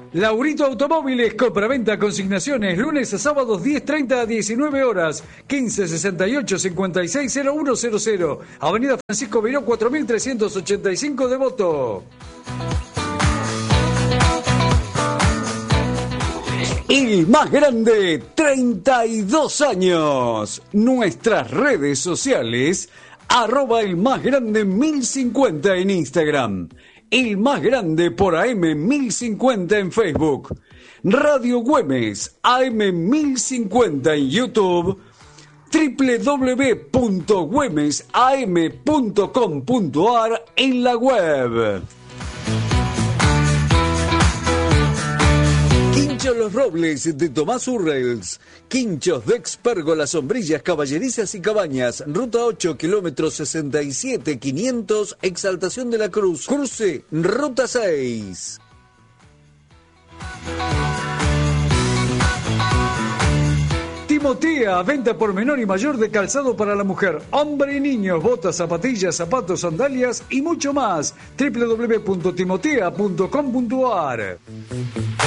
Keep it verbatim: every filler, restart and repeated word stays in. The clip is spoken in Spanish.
Laurito Automóviles, compraventa, consignaciones, lunes a sábados diez treinta a diecinueve horas, quince sesenta y ocho cincuenta y seis cero uno cero cero, Avenida Francisco Beiró cuatro mil trescientos ochenta y cinco, Devoto. El más grande, treinta y dos años. Nuestras redes sociales, arroba el más grande mil cincuenta en Instagram. El más grande por A M mil cincuenta en Facebook. Radio Güemes A M mil cincuenta en YouTube. doble u doble u doble u punto güemes a m punto com punto a r en la web. Quinchos Los Robles de Tomás Urrels. Quinchos de Expérgolas, sombrillas, caballerizas y cabañas. Ruta ocho, kilómetro sesenta y siete quinientos, Exaltación de la Cruz. Cruce, ruta seis. Timotea, venta por menor y mayor de calzado para la mujer, hombre y niños, botas, zapatillas, zapatos, sandalias y mucho más. doble u doble u doble u punto timotea punto com punto a r.